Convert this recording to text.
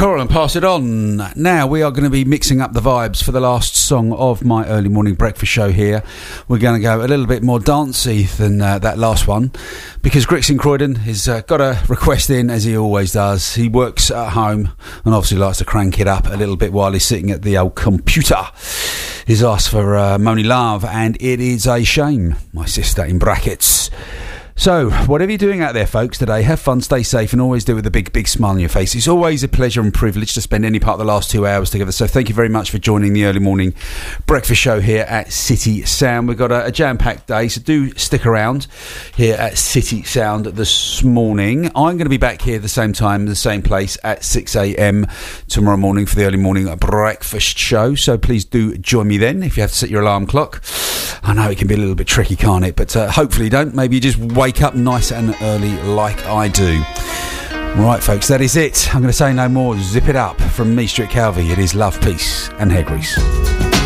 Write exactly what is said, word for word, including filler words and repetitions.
Coral and Pass It On. Now we are going to be mixing up the vibes for the last song of my early morning breakfast show here. We're going to go a little bit more dancey than uh, that last one, because Grixin Croydon has uh, got a request in, as he always does. He works at home and obviously likes to crank it up a little bit while he's sitting at the old computer. He's asked for uh, Moni Love, and It Is a Shame, my sister in brackets. So, whatever you're doing out there, folks, today, have fun, stay safe, and always do it with a big, big smile on your face. It's always a pleasure and privilege to spend any part of the last two hours together. So thank you very much for joining the early morning breakfast show here at City Sound. We've got a, a jam-packed day, so do stick around here at City Sound this morning. I'm going to be back here at the same time, the same place, at six a.m. tomorrow morning for the early morning breakfast show. So please do join me then, if you have to set your alarm clock. I know it can be a little bit tricky, can't it? But uh, hopefully you don't. Maybe you just wake up nice and early like I do. Right, folks, that is it. I'm going to say no more. Zip it up. From me, Stuart Calvi, it is love, peace and hair grease.